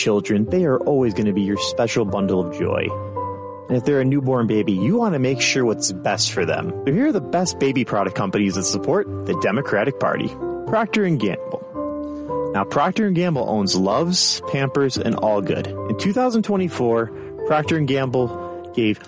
children, they are always going to be your special bundle of joy. And if they're a newborn baby, you want to make sure what's best for them. So here are the best baby product companies that support the Democratic Party. Procter & Gamble. Now, Procter & Gamble owns Luvs, Pampers, and All Good. In 2024, Procter & Gamble gave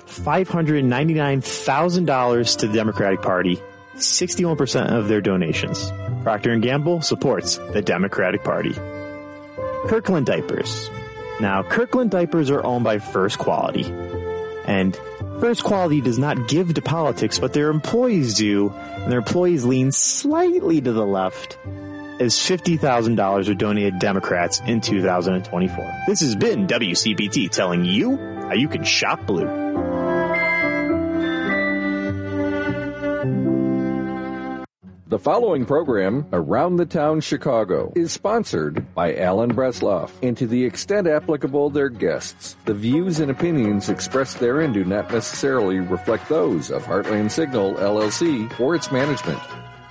$599,000 to the Democratic Party, 61% of their donations. Procter & Gamble supports the Democratic Party. Kirkland Diapers. Now, Kirkland Diapers are owned by First Quality. And First Quality does not give to politics, but their employees do, and their employees lean slightly to the left, as $50,000 are donated to Democrats in 2024. This has been WCPT telling you how you can shop blue. The following program, Around the Town Chicago, is sponsored by Alan Bresloff, and to the extent applicable their guests. The views and opinions expressed therein do not necessarily reflect those of Heartland Signal, LLC, or its management.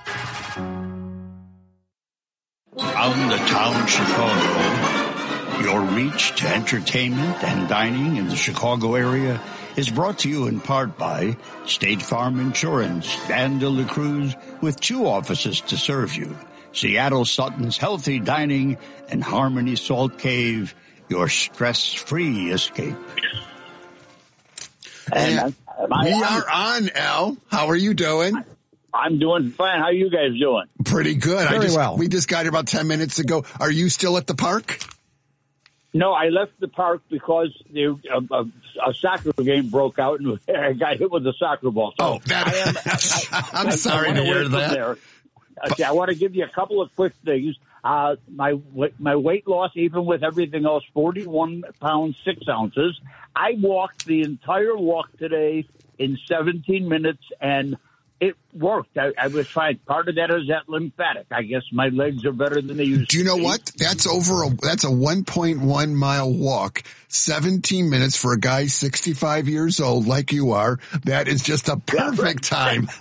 Around the Town Chicago, your reach to entertainment and dining in the Chicago area is brought to you in part by State Farm Insurance, Dan De La Cruz, with 2 offices to serve you. Seattle Sutton's Healthy Dining and Harmony Salt Cave, your stress-free escape. And we are on, Al. How are you doing? I'm doing fine. How are you guys doing? Pretty good. Very well. We just got here about 10 minutes ago. Are you still at the park? No, I left the park because a soccer game broke out and I got hit with a soccer ball. So I'm sorry to hear that. I want to give you a couple of quick things. My weight loss, even with everything else, 41 pounds, 6 ounces. I walked the entire walk today in 17 minutes, and it worked. I was fine. Part of that is that lymphatic. I guess my legs are better than they used to be. Do you know what? That's a 1.1 mile walk, 17 minutes for a guy 65 years old like you are. That is just a perfect time.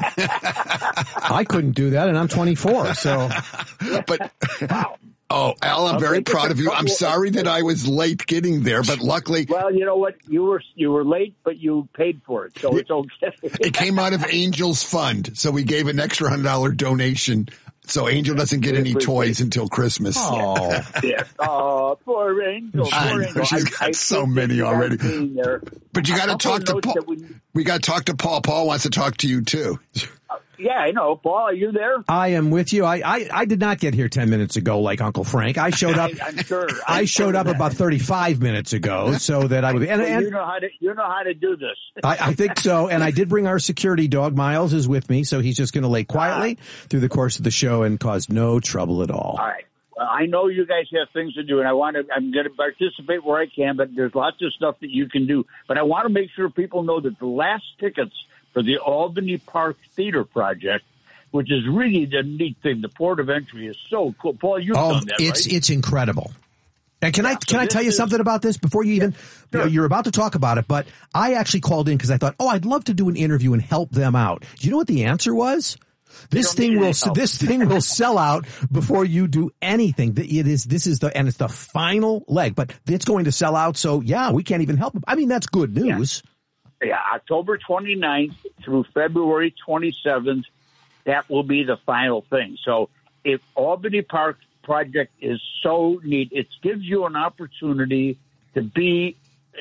I couldn't do that, and I'm 24, so. But, wow. Oh, Al, I'm very proud of you. I'm sorry that I was late getting there, but luckily. Well, you know what? You were late, but you paid for it, so it's okay. It came out of Angel's fund, so we gave an extra $100 donation, so Angel doesn't get any toys until Christmas. Oh, yeah. Oh, poor Angel. Poor Angel. She's got so many already. But you got to talk to Paul. We got to talk to Paul. Paul wants to talk to you too. Yeah, I know. Paul, are you there? I am with you. I did not get here 10 minutes ago like Uncle Frank. I showed up. I'm sure. I showed up about 35 minutes ago so that I would. And you know how to do this. I think so. And I did bring our security dog. Miles is with me, so he's just going to lay quietly through the course of the show and cause no trouble at all. All right. Well, I know you guys have things to do, and I'm going to participate where I can, but there's lots of stuff that you can do. But I want to make sure people know that the last tickets for the Albany Park Theater Project, which is really the neat thing. The port of entry is so cool. Paul, you've done that, right? It's incredible. And can I tell you something about this before you even you're about to talk about it? But I actually called in because I thought, I'd love to do an interview and help them out. Do you know what the answer was? This thing will sell out before you do anything. It's the final leg, but it's going to sell out. So yeah, we can't even help them. I mean, that's good news. Yeah, October 29th through February 27th, that will be the final thing. So if Albany Park Project is so neat, it gives you an opportunity to be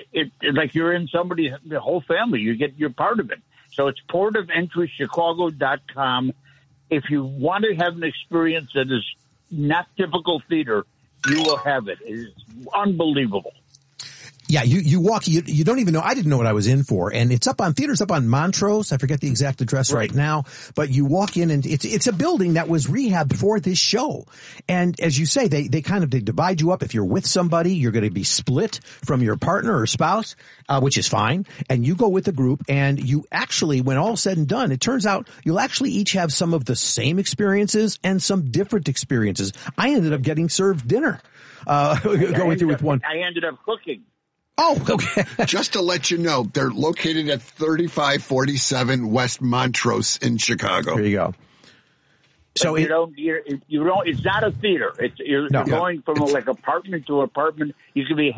like you're in the whole family. You're part of it. So it's portofentrychicago.com. If you want to have an experience that is not typical theater, you will have it. It is unbelievable. Yeah, you walk, you don't even know, I didn't know what I was in for. And it's theater's up on Montrose. I forget the exact address right now, but you walk in and it's a building that was rehabbed for this show. And as you say, they divide you up. If you're with somebody, you're going to be split from your partner or spouse, which is fine. And you go with the group and you actually, when all said and done, it turns out you'll actually each have some of the same experiences and some different experiences. I ended up getting served dinner, going through with one. I ended up cooking. Oh, okay. Just to let you know, they're located at 3547 West Montrose in Chicago. There you go. So you don't. It's not a theater. You're going from like apartment to apartment. You can be